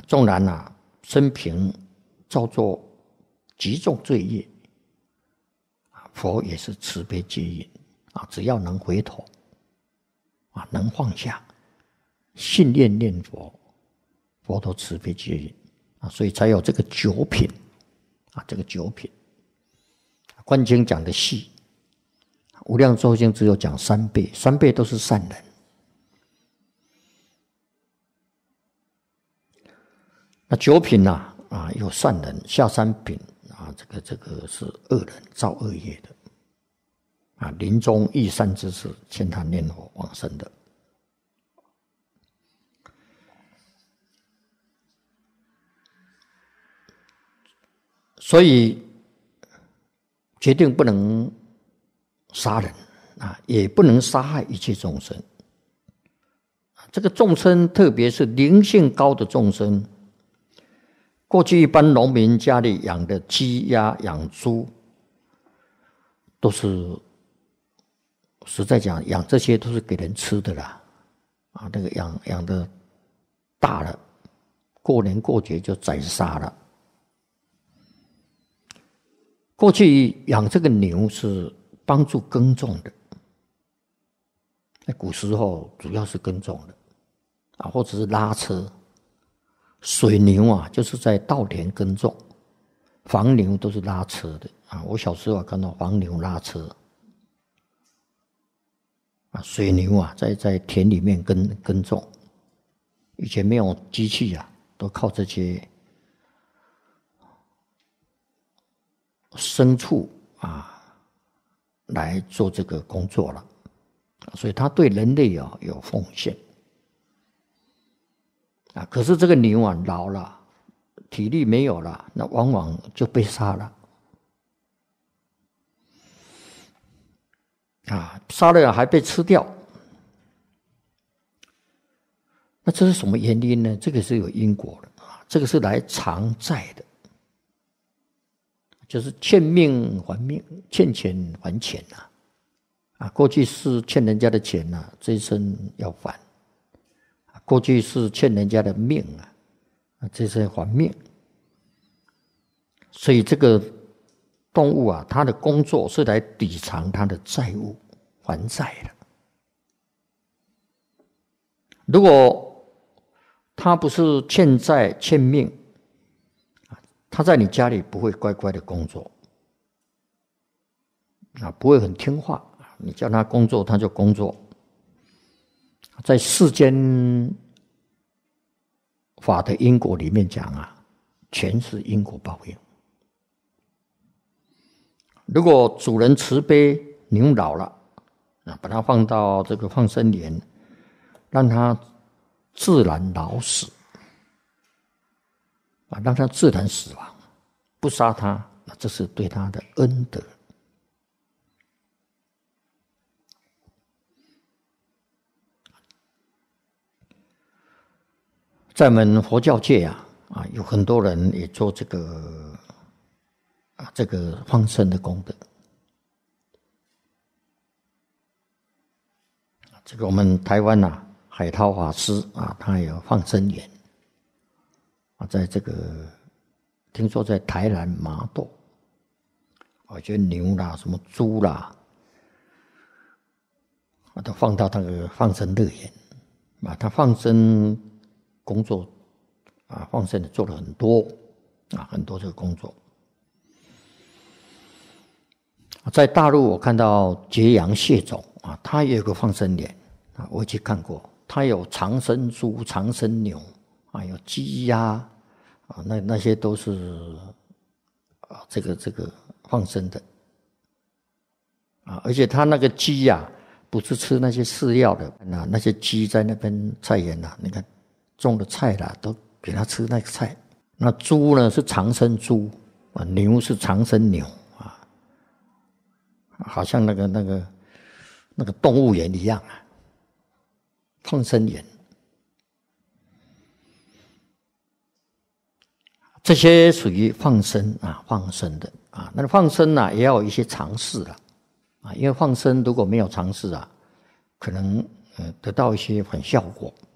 纵然生平造作极重罪业，佛也是慈悲接引只要能回头能放下，信念念佛，佛都慈悲接引所以才有这个九品这个九品。观经讲的细，无量寿经只有讲三辈，三辈都是善人。那九品有善人，下三品这个是恶人，造恶业的临终遇善知识，劝他念佛往生的。所以决定不能杀人也不能杀害一切众生。这个众生，特别是灵性高的众生，过去一般农民家里养的鸡鸭养猪，都是实在讲养这些都是给人吃的啦那个养的大了，过年过节就宰杀了。过去养这个牛是帮助耕种的，在古时候主要是耕种的或者是拉车。水牛就是在稻田耕种，黄牛都是拉车的我小时候看到黄牛拉车水牛在田里面耕种。以前没有机器都靠这些牲畜来做这个工作了，所以他对人类有奉献可是这个牛老了，体力没有了，那往往就被杀了杀了还被吃掉。那这是什么原因呢？这个是有因果的这个是来偿债的，就是欠命还命，欠钱还钱过去是欠人家的钱这一生要还。过去是欠人家的命这是还命。所以这个动物它的工作是来抵偿它的债务，还债的。如果它不是欠债欠命，它在你家里不会乖乖的工作不会很听话，你叫它工作它就工作。在世间法的因果里面讲全是因果报应。如果主人慈悲，牛老了把它放到这个放生园，让它自然老死让它自然死亡，不杀它，这是对它的恩德。在我们佛教界有很多人也做这个放生的功德。这个我们台湾海涛法师他有放生园在这个听说在台南麻豆就牛啦什么猪啦都放到那个放生乐园他放生工作放生的做了很多很多这个工作。在大陆我看到揭阳谢总他也有个放生园我也去看过，他有长生猪、长生牛有鸡鸭那些都是这个放生的而且他那个鸡不是吃那些饲料的那些鸡在那边菜园你看种的菜都给他吃那个菜。那猪呢是长生猪牛是长生牛好像那个动物园一样放生园。这些属于放生放生的那个放生也要有一些常识了因为放生如果没有常识可能得到一些反效果